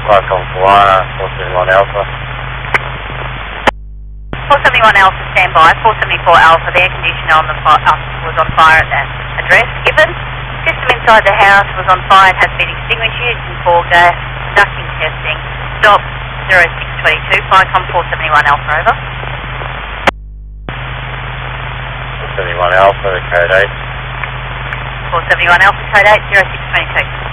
Falcon 471 Alpha. 471 Alpha, stand by. 474 Alpha, the air conditioner on the was on fire at that address given. System inside the house was on fire and has been extinguished using for gas ducting testing. Stop 0622, Falcon 471 Alpha, over. 471 Alpha, the code 8. 471 Alpha, code 8, 0622.